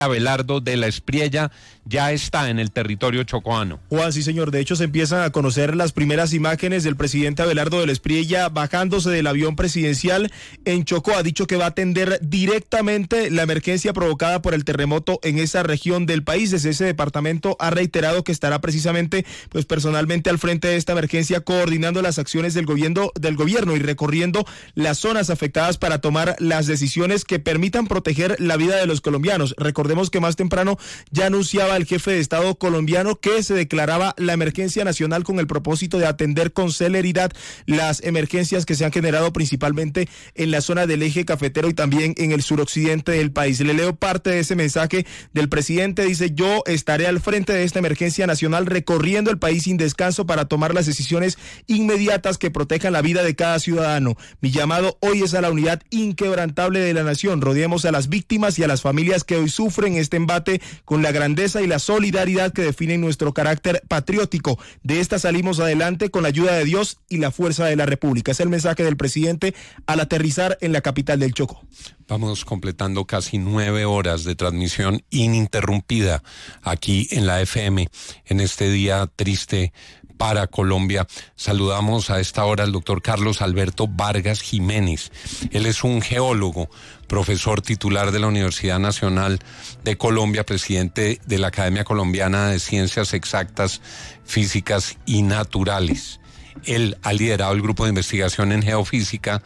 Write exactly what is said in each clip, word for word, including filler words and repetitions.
Abelardo de la Espriella ya está en el territorio chocoano. Juan, sí señor, de hecho se empiezan a conocer las primeras imágenes del presidente Abelardo de la Espriella bajándose del avión presidencial en Chocó. Ha dicho que va a atender directamente la emergencia provocada por el terremoto en esa región del país. Desde ese departamento ha reiterado que estará precisamente pues personalmente al frente de esta emergencia, coordinando las acciones del gobierno, del gobierno y recorriendo las zonas afectadas para tomar las decisiones que permitan proteger la vida de los colombianos. Recordemos que más temprano ya anunciaba el jefe de Estado colombiano que se declaraba la emergencia nacional con el propósito de atender con celeridad las emergencias que se han generado principalmente en la zona del eje cafetero y también en el suroccidente del país. Le leo parte de ese mensaje del presidente. Dice: yo estaré al frente de esta emergencia nacional recorriendo el país sin descanso para tomar las decisiones inmediatas que protejan la vida de cada ciudadano. Mi llamado hoy es a la unidad inquebrantable de la nación. Rodeemos a las víctimas y a las familias que hoy sufren este embate con la grandeza y la solidaridad que definen nuestro carácter patriótico. De esta salimos adelante con la ayuda de Dios y la fuerza de la República. Es el mensaje del presidente al aterrizar en la capital del Chocó. Vamos completando casi nueve horas de transmisión ininterrumpida aquí en la F M en este día triste para Colombia. Saludamos a esta hora al doctor Carlos Alberto Vargas Jiménez. Él es un geólogo, profesor titular de la Universidad Nacional de Colombia, presidente de la Academia Colombiana de Ciencias Exactas, Físicas y Naturales. Él ha liderado el grupo de investigación en geofísica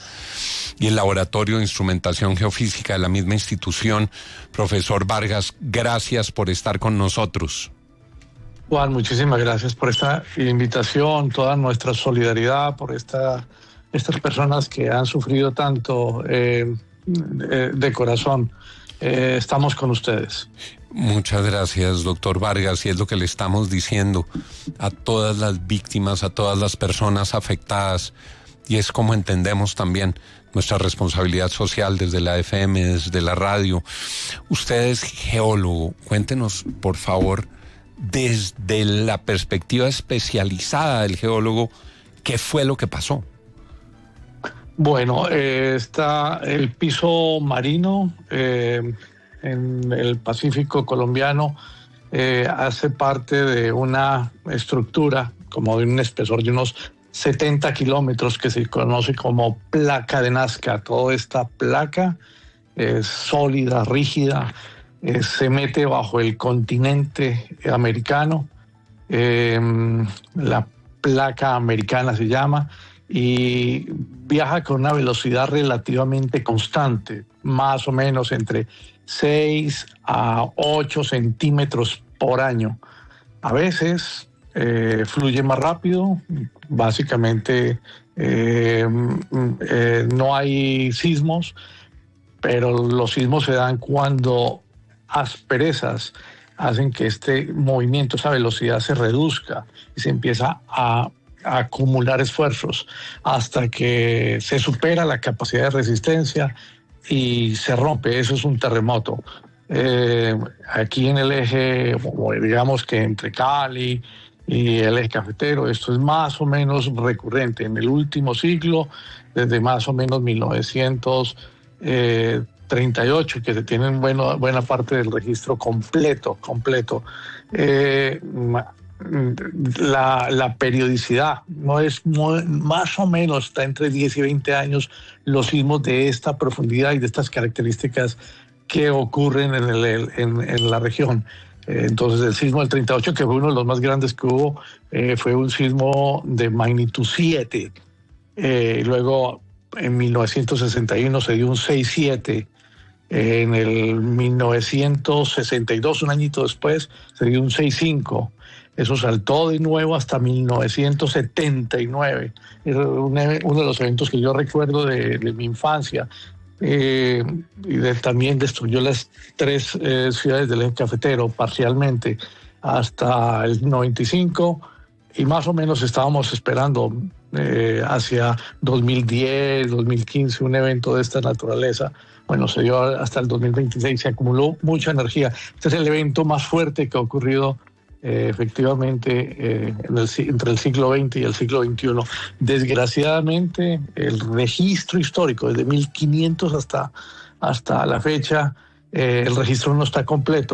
y el laboratorio de instrumentación geofísica de la misma institución. Profesor Vargas, gracias por estar con nosotros. Juan, muchísimas gracias por esta invitación, toda nuestra solidaridad por esta, estas personas que han sufrido tanto eh, de, de corazón. Eh, estamos con ustedes. Muchas gracias, doctor Vargas, y es lo que le estamos diciendo a todas las víctimas, a todas las personas afectadas, y es como entendemos también nuestra responsabilidad social desde la F M, desde la radio. Usted es geólogo, cuéntenos, por favor, desde la perspectiva especializada del geólogo, ¿qué fue lo que pasó? Bueno, eh, está el piso marino eh, en el Pacífico colombiano, eh, hace parte de una estructura como de un espesor de unos setenta kilómetros que se conoce como placa de Nazca. Toda esta placa es sólida, rígida, Eh, se mete bajo el continente americano, eh, la placa americana se llama, y viaja con una velocidad relativamente constante, más o menos entre seis a ocho centímetros por año. A veces eh, fluye más rápido, básicamente eh, eh, no hay sismos, pero los sismos se dan cuando asperezas hacen que este movimiento, esa velocidad se reduzca y se empieza a, a acumular esfuerzos hasta que se supera la capacidad de resistencia y se rompe. Eso es un terremoto. Eh, aquí en el eje, digamos que entre Cali y el eje cafetero, esto es más o menos recurrente. En el último siglo, desde más o menos mil novecientos treinta y ocho, que se tienen bueno, buena parte del registro completo, completo. Eh, la, la periodicidad no es muy, más o menos está entre diez y veinte años los sismos de esta profundidad y de estas características que ocurren en, el, en, en la región. Eh, entonces el sismo del treinta y ocho, que fue uno de los más grandes que hubo, eh, fue un sismo de magnitud siete. Eh, luego en mil novecientos sesenta y uno se dio un seis siete. En el mil novecientos sesenta y dos, un añito después, se dio un seis cinco. Eso saltó de nuevo hasta mil novecientos setenta y nueve. Era uno de los eventos que yo recuerdo de, de mi infancia. Eh, y de, también destruyó las tres eh, ciudades del eje cafetero parcialmente hasta el noventa y cinco. Y más o menos estábamos esperando eh, hacia dos mil diez, dos mil quince un evento de esta naturaleza. Bueno, se dio hasta el dos mil veintiséis, se acumuló mucha energía. Este es el evento más fuerte que ha ocurrido eh, efectivamente eh, en el, entre el siglo veinte y el siglo veintiuno. Desgraciadamente, el registro histórico desde mil quinientos hasta, hasta la fecha eh, el registro no está completo.